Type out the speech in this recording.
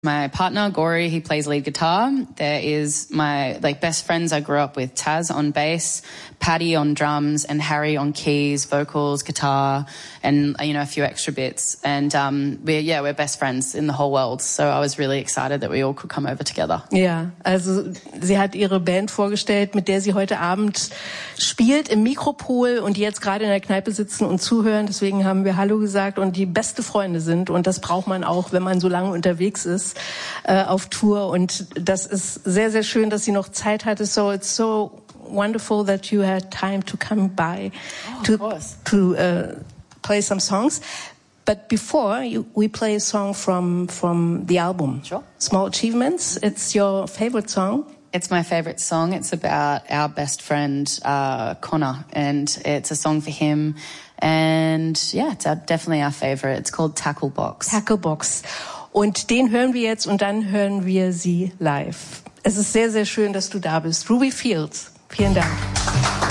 My partner, Gory, he plays lead guitar. There is my best friends I grew up with, Taz on bass, Paddy on drums, and Harry on keys, vocals, guitar, and a few extra bits. And we're best friends in the whole world. So I was really excited that we all could come over together. Ja, also sie hat ihre Band vorgestellt, mit der sie heute Abend spielt im Mikropol und die jetzt gerade in der Kneipe sitzen und zuhören. Deswegen haben wir Hallo gesagt und die beste Freunde sind. Und das braucht man auch, wenn man so lange unterwegs ist auf Tour. Und das ist sehr, sehr schön, dass sie noch Zeit hatte. So it's so wonderful that you had time to come by to play some songs. But before we play a song from the album, Sure. Small Achievements. It's your favorite song. It's my favorite song. It's about our best friend, Connor, and it's a song for him. And yeah, it's definitely our favorite. It's called Tackle Box. Tackle Box. Und den hören wir jetzt und dann hören wir sie live. Es ist sehr, sehr schön, dass du da bist. Ruby Fields, vielen Dank.